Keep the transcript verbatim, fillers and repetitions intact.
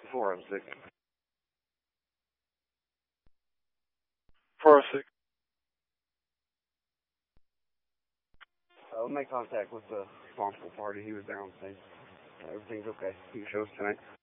four oh six. four oh six. I'll make contact with the responsible party. He was there on scene. Uh, everything's okay. He can show us tonight.